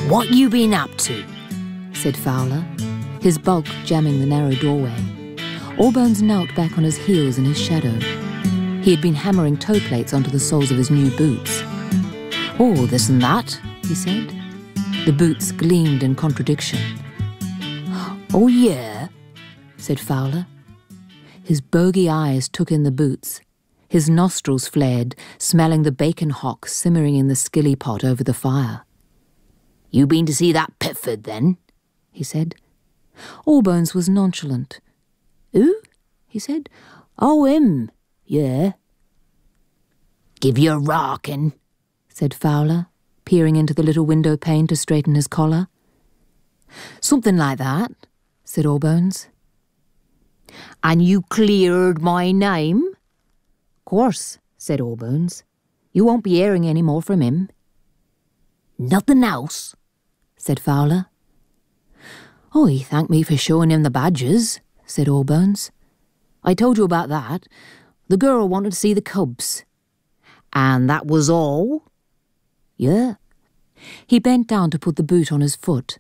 "What you been up to?" said Fowler, his bulk jamming the narrow doorway. Allbones knelt back on his heels in his shadow. He had been hammering toe plates onto the soles of his new boots. "Oh, this and that," he said. The boots gleamed in contradiction. "Oh, yeah," said Fowler. His bogey eyes took in the boots. His nostrils flared, smelling the bacon hock simmering in the skilly pot over the fire. "You been to see that Pitford, then?" he said. Allbones was nonchalant. "Who?" he said. "Oh, him. Yeah." "Give you a rockin'," said Fowler, peering into the little window pane to straighten his collar. "Something like that," said Allbones. "And you cleared my name?" "Course," said Allbones. "You won't be hearing any more from him." "Nothing else?" said Fowler. "Oh, he thanked me for showing him the badges," said Allbones. "I told you about that. The girl wanted to see the cubs." "And that was all?" "Yeah." He bent down to put the boot on his foot.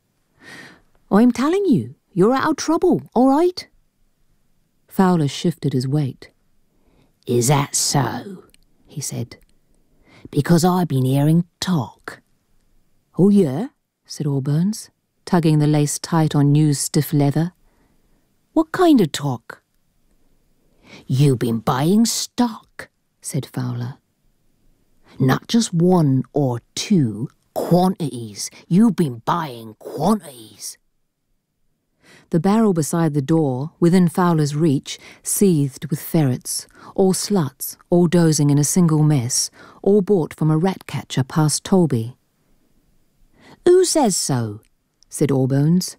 "I'm telling you, you're out of trouble, all right?" Fowler shifted his weight. "Is that so?" he said. "Because I've been hearing talk." "Oh, yeah?" said Allbones, tugging the lace tight on new stiff leather. "What kind of talk?" "You've been buying stock," said Fowler. "Not just one or two, quantities. You've been buying quantities." The barrel beside the door, within Fowler's reach, seethed with ferrets, all sluts, all dozing in a single mess, all bought from a rat-catcher past Tolby. "Who says so?" said Allbones.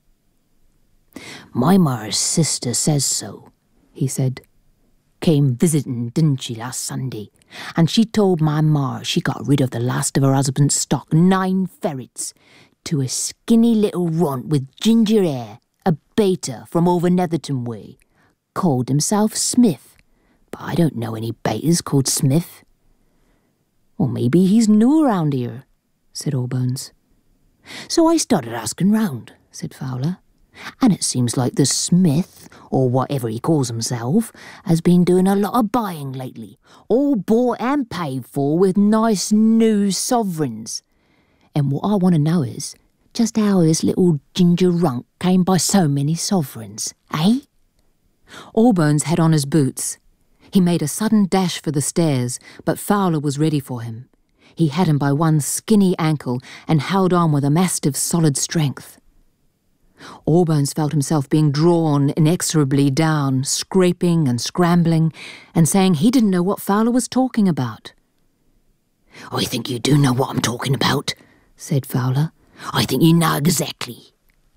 "My ma's sister says so," he said. "Came visiting, didn't she, last Sunday? And she told my ma she got rid of the last of her husband's stock, 9 ferrets, to a skinny little runt with ginger hair, a beta from over Netherton way, called himself Smith. But I don't know any betas called Smith." "Or maybe he's new around here," said Allbones. "So I started asking round," said Fowler. "And it seems like the Smith, or whatever he calls himself, has been doing a lot of buying lately, all bought and paid for with nice new sovereigns. And what I want to know is just how this little ginger runt came by so many sovereigns, eh?" Allbones had on his boots. He made a sudden dash for the stairs, but Fowler was ready for him. He had him by one skinny ankle and held on with a mastiff's solid strength. Allbones felt himself being drawn inexorably down, scraping and scrambling, and saying he didn't know what Fowler was talking about. "I think you do know what I'm talking about," said Fowler. "I think you know exactly."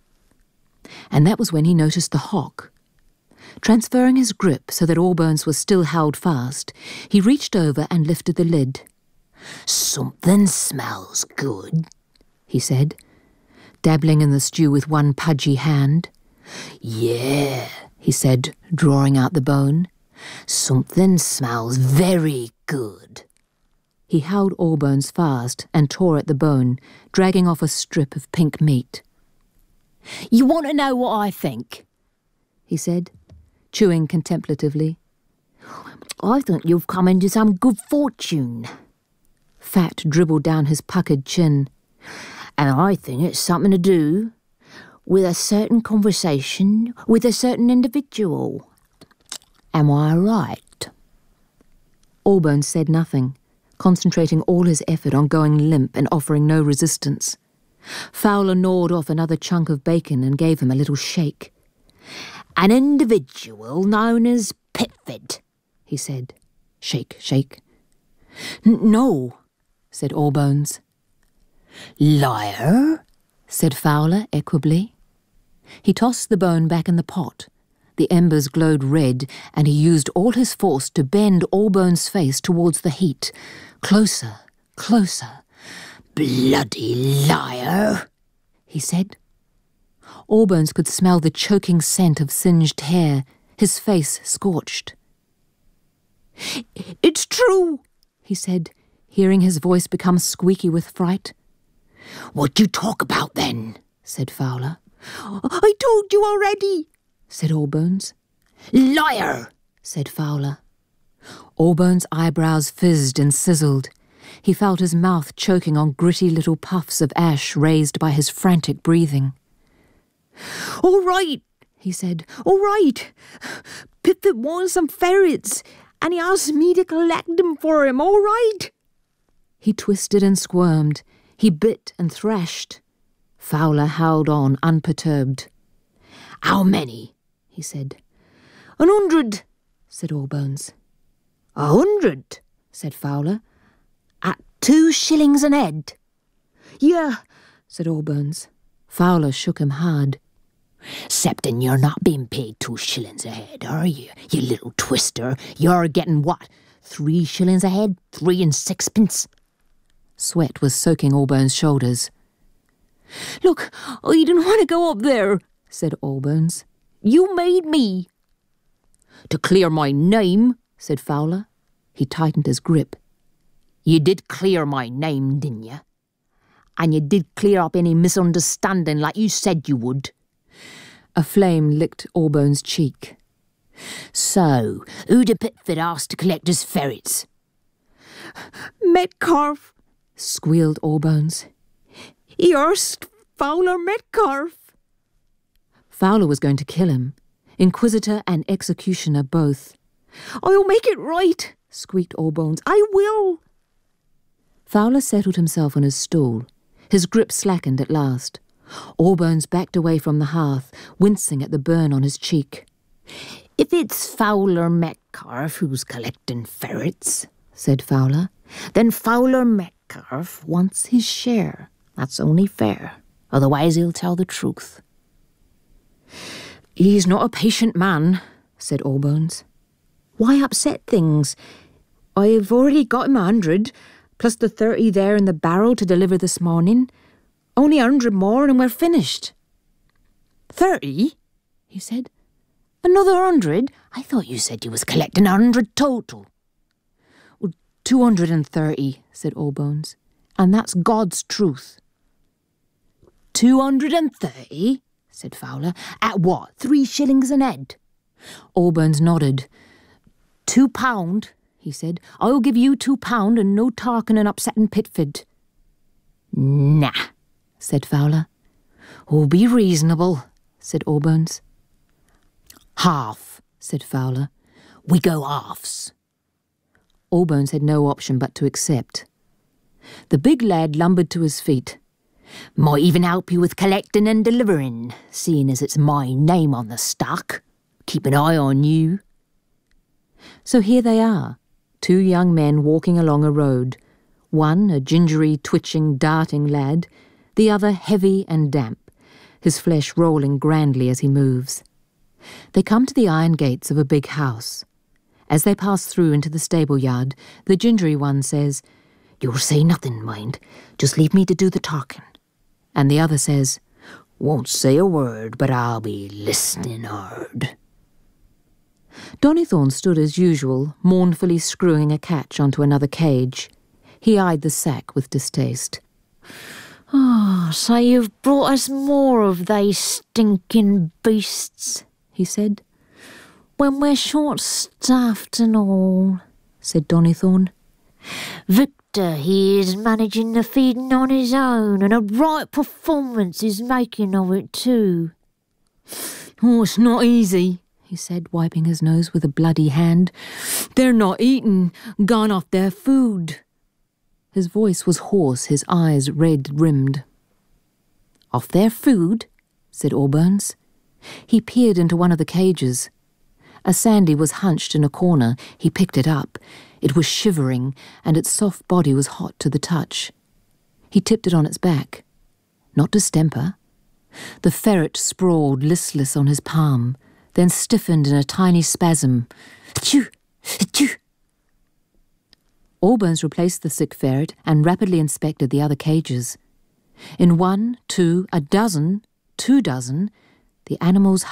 And that was when he noticed the hock. Transferring his grip so that Allbones was still held fast, he reached over and lifted the lid. "Something smells good," he said, dabbling in the stew with one pudgy hand. "Yeah," he said, drawing out the bone. "Something smells very good." He held Allbones fast and tore at the bone, dragging off a strip of pink meat. "You want to know what I think?" he said, chewing contemplatively. "I think you've come into some good fortune." Fat dribbled down his puckered chin. "And I think it's something to do with a certain conversation with a certain individual. Am I right?" Allbones said nothing, concentrating all his effort on going limp and offering no resistance. Fowler gnawed off another chunk of bacon and gave him a little shake. "An individual known as Pitford," he said. Shake, shake. "No," said Allbones. "Liar," said Fowler equably. He tossed the bone back in the pot. The embers glowed red, and he used all his force to bend Allbones' face towards the heat. Closer, closer. "Bloody liar," he said. Allbones could smell the choking scent of singed hair, his face scorched. "It's true," he said, hearing his voice become squeaky with fright. "What do you talk about then?" said Fowler. "I told you already," said Allbones. "Liar!" said Fowler. Allbones' eyebrows fizzed and sizzled. He felt his mouth choking on gritty little puffs of ash raised by his frantic breathing. "All right," he said. "All right. Pitfit wants some ferrets, and he asked me to collect them for him. All right." He twisted and squirmed. He bit and thrashed. Fowler howled on, unperturbed. "How many?" he said. 100, said Allbones. 100, said Fowler. "At 2 shillings an head?" "Yeah," said Allbones. Fowler shook him hard. "'Ceptin' you're not being paid 2 shillings a head, are you, you little twister? You're getting what, 3 shillings a head? 3 and 6pence? Sweat was soaking Allbones' shoulders. "Look, I didn't want to go up there," said Allbones. "You made me." "To clear my name," said Fowler. He tightened his grip. "You did clear my name, didn't you? And you did clear up any misunderstanding like you said you would." A flame licked Allbones' cheek. "So, who did Pitfit ask to collect his ferrets?" "Metcalfe," squealed Allbones. "He asked Fowler Metcalfe." Fowler was going to kill him, inquisitor and executioner both. "I'll make it right," squeaked Allbones. "I will." Fowler settled himself on his stool. His grip slackened at last. Allbones backed away from the hearth, wincing at the burn on his cheek. "If it's Fowler Metcalfe who's collecting ferrets," said Fowler, "then Fowler Metcalfe wants his share. That's only fair. Otherwise he'll tell the truth." "He's not a patient man," said Allbones. "Why upset things? I've already got him 100, plus the 30 there in the barrel to deliver this morning. Only 100 more and we're finished." "30?" he said. "Another 100? I thought you said you was collecting 100 total." "Well, 230, said Allbones, "and that's God's truth." 230, said Fowler. "At what, 3 shillings an head?" Allbones nodded. £2, he said. "I'll give you £2 and no talking and upsetting Pitfit." "Nah," said Fowler. "Oh, be reasonable," said Allbones. "Half," said Fowler. "We go halves." Allbones had no option but to accept. The big lad lumbered to his feet. "Might even help you with collecting and delivering, seeing as it's my name on the stock. Keep an eye on you." So here they are, 2 young men walking along a road, one a gingery, twitching, darting lad, the other heavy and damp, his flesh rolling grandly as he moves. They come to the iron gates of a big house. As they pass through into the stable yard, the gingery one says, "You'll say nothing, mind. Just leave me to do the talking." And the other says, "Won't say a word, but I'll be listening hard." Donnithorne stood as usual, mournfully screwing a catch onto another cage. He eyed the sack with distaste. "Oh, so you've brought us more of they stinking beasts," he said. "When we're short-staffed and all," said Donnithorne. "Victor, he is managing the feeding on his own, and a right performance he's making of it too." "Oh, it's not easy," he said, wiping his nose with a bloody hand. "They're not eating, gone off their food." His voice was hoarse, his eyes red-rimmed. "Off their food?" said Allbones. He peered into one of the cages. A sandy was hunched in a corner. He picked it up. It was shivering, and its soft body was hot to the touch. He tipped it on its back. Not distemper. The ferret sprawled listless on his palm, then stiffened in a tiny spasm. "Achoo! Achoo!" Allbones replaced the sick ferret and rapidly inspected the other cages. In 1, 2, a dozen, 2 dozen, the animals